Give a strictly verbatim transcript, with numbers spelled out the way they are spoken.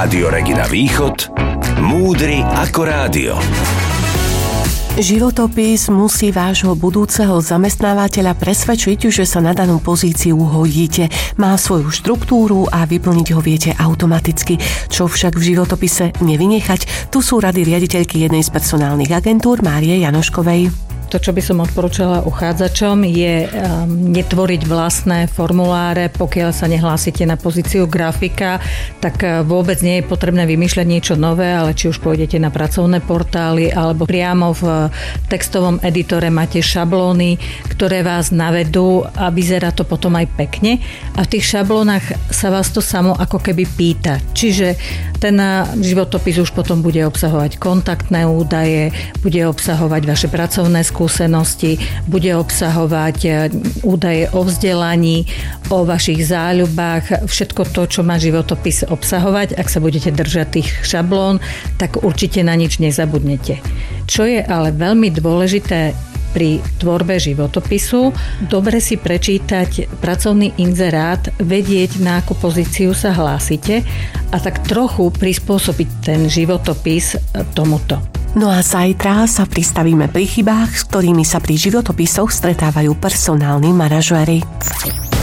Rádio Regina Východ, múdry ako rádio. Životopis musí vášho budúceho zamestnávateľa presvedčiť, že sa na danú pozíciu hodíte. Má svoju štruktúru a vyplniť ho viete automaticky. Čo však v životopise nevynechať? Tu sú rady riaditeľky jednej z personálnych agentúr Márie Janoškovej. To, čo by som odporúčala uchádzačom, je um, netvoriť vlastné formuláre. Pokiaľ sa nehlásite na pozíciu grafika, tak uh, vôbec nie je potrebné vymýšľať niečo nové, ale či už pôjdete na pracovné portály, alebo priamo v uh, textovom editore máte šablóny, ktoré vás navedú a vyzerá to potom aj pekne. A v tých šablónach sa vás to samo ako keby pýta. Čiže ten uh, životopis už potom bude obsahovať kontaktné údaje, bude obsahovať vaše pracovné skúsenosti, skúsenosti, bude obsahovať údaje o vzdelaní, o vašich záľubách, všetko to, čo má životopis obsahovať. Ak sa budete držať tých šablón, tak určite na nič nezabudnete. Čo je ale veľmi dôležité pri tvorbe životopisu, dobre si prečítať pracovný inzerát, vedieť, na akú pozíciu sa hlásite a tak trochu prispôsobiť ten životopis tomuto. No a zajtra sa pristavíme pri chybách, s ktorými sa pri životopisoch stretávajú personálni manažéri.